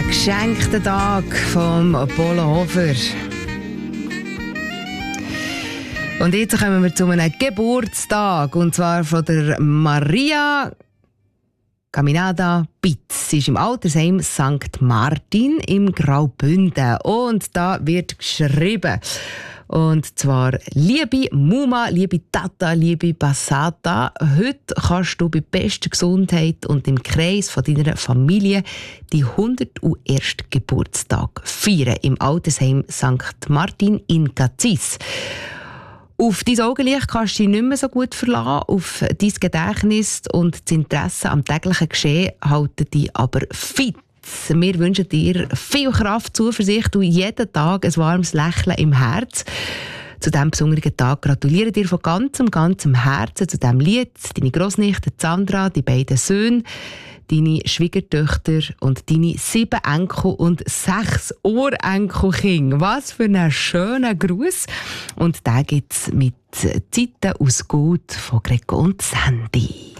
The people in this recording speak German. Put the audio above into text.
geschenkten Tag vom Polo Hofer. Und jetzt kommen wir zu einem Geburtstag, und zwar von der Maria Caminada Pitz. Sie ist im Altersheim St. Martin im Graubünden. Und da wird geschrieben. Und zwar: Liebe Muma, liebe Tata, liebe Basata, heute kannst du bei bester Gesundheit und im Kreis von deiner Familie die 101. Geburtstag feiern im Altersheim St. Martin in Cazis. Auf dein Augenlicht kannst du dich nicht mehr so gut verlassen, auf dein Gedächtnis und das Interesse am täglichen Geschehen halten dich aber fit. Wir wünschen dir viel Kraft, Zuversicht und jeden Tag ein warmes Lächeln im Herz. Zu diesem besonderen Tag gratuliere dir von ganzem Herzen zu diesem Lied deine Grossnichte Sandra, die beiden Söhne, deine Schwiegertöchter und deine 7 Enkel und 6 Urenkelkinder. Was für einen schönen Gruß. Und den gibt es mit Zeiten aus Gut von Greco und Sandy.